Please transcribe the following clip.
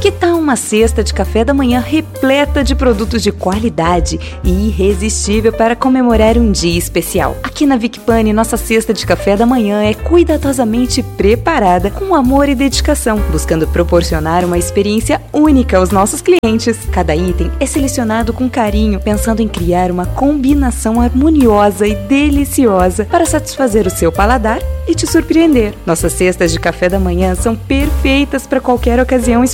Que tal uma cesta de café da manhã repleta de produtos de qualidade e irresistível para comemorar um dia especial? Aqui na Vicpani, nossa cesta de café da manhã é cuidadosamente preparada com amor e dedicação, buscando proporcionar uma experiência única aos nossos clientes. Cada item é selecionado com carinho, pensando em criar uma combinação harmoniosa e deliciosa para satisfazer o seu paladar e te surpreender. Nossas cestas de café da manhã são perfeitas para qualquer ocasião especial.